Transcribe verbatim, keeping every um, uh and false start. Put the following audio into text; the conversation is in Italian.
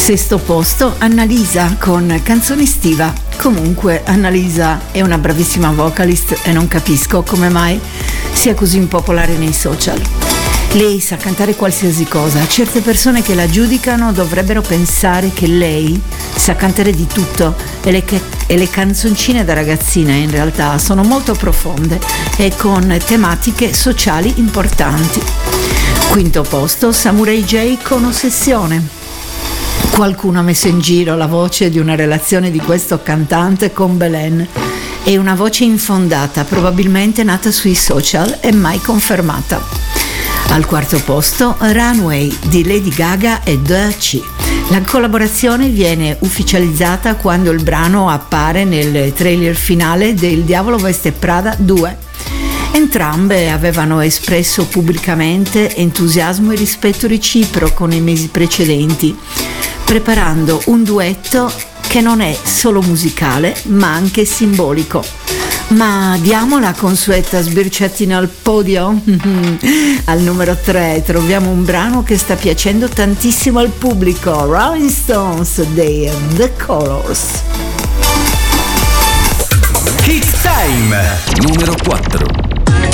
Sesto posto, Annalisa con Canzone estiva. Comunque Annalisa è una bravissima vocalist e non capisco come mai sia così impopolare nei social. Lei sa cantare qualsiasi cosa. Certe persone che la giudicano dovrebbero pensare che lei sa cantare di tutto e le, e le canzoncine da ragazzina in realtà sono molto profonde e con tematiche sociali importanti. Quinto posto, Samurai J con Ossessione. Qualcuno ha messo in giro la voce di una relazione di questo cantante con Belen. È una voce infondata, probabilmente nata sui social e mai confermata. Al quarto posto, Runway di Lady Gaga e Doechii. La collaborazione viene ufficializzata quando il brano appare nel trailer finale del Diavolo Veste Prada due. Entrambe avevano espresso pubblicamente entusiasmo e rispetto reciproco nei mesi precedenti, preparando un duetto che non è solo musicale ma anche simbolico. Ma diamo la consueta sbirciatina al podio. Al numero tre troviamo un brano che sta piacendo tantissimo al pubblico, Rolling Stones dei The Colors. Hit Time numero quattro.